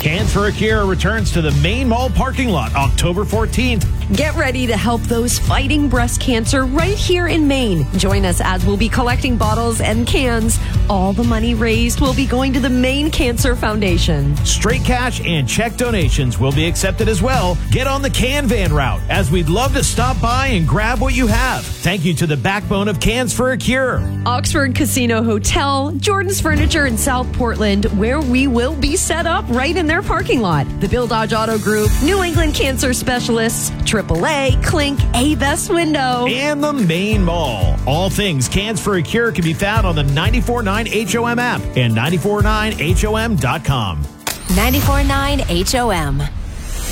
Cans for a Cure returns to the Main Mall parking lot October 14th. Get ready to help those fighting breast cancer right here in Maine. Join us as we'll be collecting bottles and cans. All the money raised will be going to the Maine Cancer Foundation. Straight cash and check donations will be accepted as well. Get on the can van route, as we'd love to stop by and grab what you have. Thank you to the backbone of Cans for a Cure. Oxford Casino Hotel, Jordan's Furniture in South Portland, where we will be set up right in their parking lot. The Bill Dodge Auto Group, New England Cancer Specialists, AAA, Clink, A-Best Window, and the Main Mall. All things Cans for a Cure can be found on the 94.9 HOM app and 94.9HOM.com. 94.9 HOM.